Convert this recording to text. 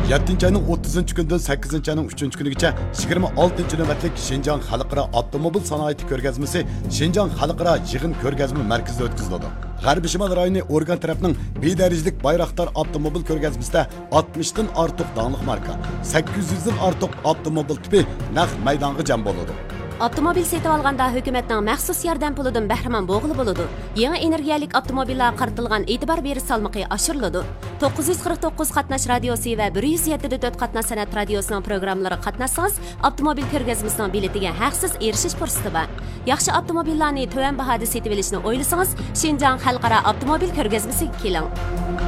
7 ayning 30 kunidan 8 ayning 3 kunigacha 26 navbatlik Şinjan Xalqaro avtomobil sanoati ko'rgazmasi Şinjan Xalqaro yig'in ko'rgazma markazida o'tkaziladi. G'arbiy Shimol rayoni organ tarafining bedarajlik Bayraktar avtomobil ko'rgazmasida 60 dan ortiq danglik marka, 800 dan ortiq avtomobil tipi naq maydonga jam bo'ladi. Avtomobil setib olganda hukumatning maxsus yordam pulidan bahramand bo'g'ili bo'ladi. Yangi energiyalik avtomobillar qaratilgan e'tibor berish salmoqi oshiriladi. 949 qatnash radiosi va 107.4 qatnash san'at radiosining programmalari qatnashsangiz, avtomobil ko'rgazmasining biletiga haqsiz erishish fursati bor. Yaxshi avtomobillarni to'van bahoda setib olishni o'ylasangiz, Şinjan Xalqaro avtomobil ko'rgazmasiga keling.